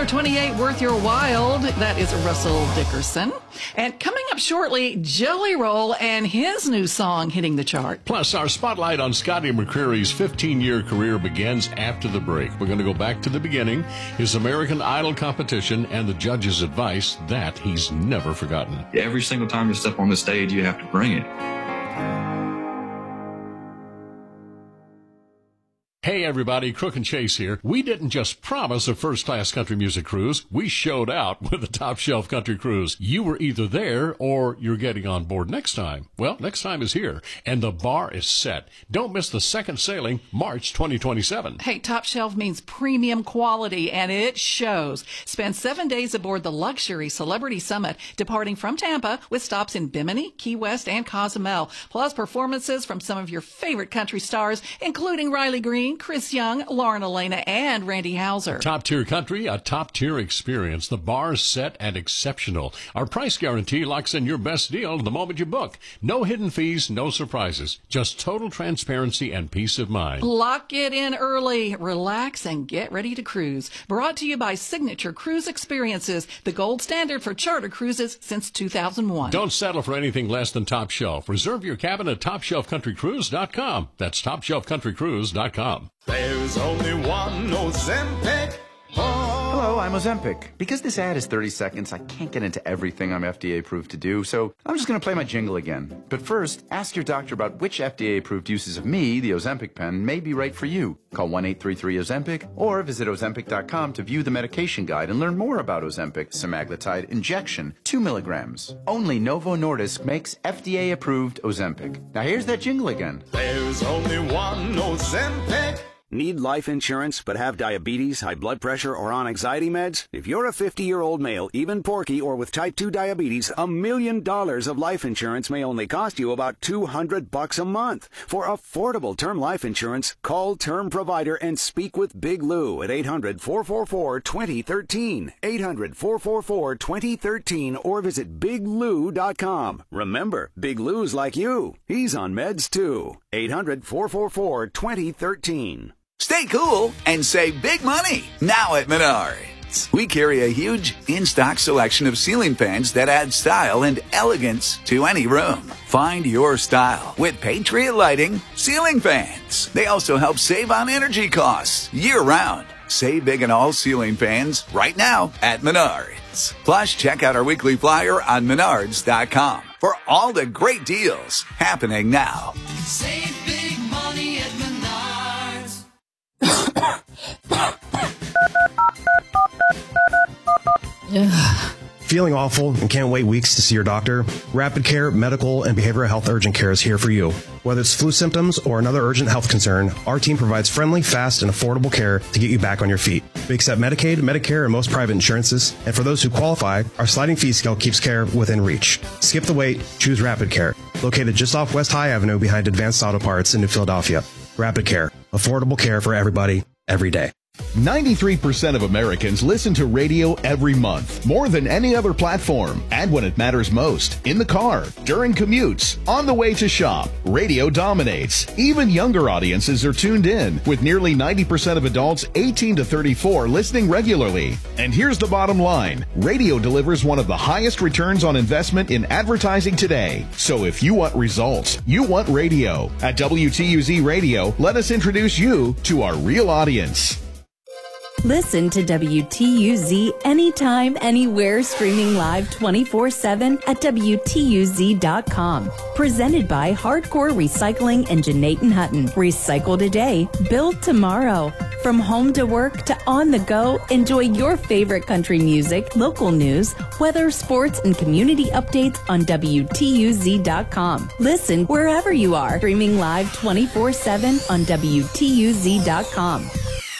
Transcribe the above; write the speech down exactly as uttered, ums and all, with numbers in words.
twenty-eight, Worth Your While. That is Russell Dickerson. And coming up shortly, Jelly Roll and his new song hitting the chart. Plus, our spotlight on Scotty McCreery's fifteen-year career begins after the break. We're going to go back to the beginning, his American Idol competition, and the judge's advice that he's never forgotten. Every single time you step on the stage, you have to bring it. Hey everybody, Crook and Chase here. We didn't just promise a first-class country music cruise, we showed out with the Top Shelf Country Cruise. You were either there or you're getting on board next time. Well, next time is here, and the bar is set. Don't miss the second sailing, March twenty twenty-seven. Hey, Top Shelf means premium quality, and it shows. Spend seven days aboard the luxury Celebrity Summit, departing from Tampa with stops in Bimini, Key West, and Cozumel, plus performances from some of your favorite country stars, including Riley Green, Chris Young, Lauren Elena, and Randy Houser. Top-tier country, a top-tier experience. The bar's set and exceptional. Our price guarantee locks in your best deal the moment you book. No hidden fees, no surprises. Just total transparency and peace of mind. Lock it in early, relax, and get ready to cruise. Brought to you by Signature Cruise Experiences, the gold standard for charter cruises since two thousand one. Don't settle for anything less than Top Shelf. Reserve your cabin at top shelf country cruise dot com. That's top shelf country cruise dot com. There's only one Ozempic. Oh. Hello, I'm Ozempic. Because this ad is thirty seconds, I can't get into everything I'm F D A approved to do, so I'm just going to play my jingle again. But first, ask your doctor about which F D A approved uses of me, the Ozempic pen, may be right for you. Call one eight three three Ozempic or visit ozempic dot com to view the medication guide and learn more about Ozempic semaglutide injection, two milligrams. Only Novo Nordisk makes F D A approved Ozempic. Now here's that jingle again. There's only one Ozempic. Need life insurance but have diabetes, high blood pressure, or on anxiety meds? If you're a fifty-year-old male, even porky, or with type two diabetes, a million dollars of life insurance may only cost you about two hundred bucks a month. For affordable term life insurance, call Term Provider and speak with Big Lou at eight hundred, four four four, two zero one three, eight hundred, four four four, two zero one three, or visit big lou dot com. Remember, Big Lou's like you. He's on meds too. eight hundred, four four four, two zero one three. Stay cool and save big money now at Menards. We carry a huge in-stock selection of ceiling fans that add style and elegance to any room. Find your style with Patriot Lighting ceiling fans. They also help save on energy costs year-round. Save big on all ceiling fans right now at Menards. Plus, check out our weekly flyer on menards dot com for all the great deals happening now. Save big money at Menards. Feeling awful and can't wait weeks to see your doctor? Rapid Care Medical and Behavioral Health Urgent Care is here for you. Whether it's flu symptoms or another urgent health concern, our team provides friendly, fast, and affordable care to get you back on your feet. We accept Medicaid, Medicare, and most private insurances. And for those who qualify, our sliding fee scale keeps care within reach. Skip the wait. Choose Rapid Care. Located just off West High Avenue behind Advanced Auto Parts in New Philadelphia. Rapid Care. Affordable care for everybody, every day. ninety-three percent of Americans listen to radio every month, more than any other platform. And when it matters most, in the car, during commutes, on the way to shop, radio dominates. Even younger audiences are tuned in, with nearly ninety percent of adults eighteen to thirty-four listening regularly. And here's the bottom line. Radio delivers one of the highest returns on investment in advertising today. So if you want results, you want radio. At W T U Z Radio, let us introduce you to our real audience. Listen to W T U Z anytime, anywhere, streaming live twenty-four seven at W T U Z dot com. Presented by Hardcore Recycling and Janaten Hutton. Recycle today, build tomorrow. From home to work to on the go, enjoy your favorite country music, local news, weather, sports, and community updates on W T U Z dot com. Listen wherever you are, streaming live twenty-four seven on W T U Z dot com.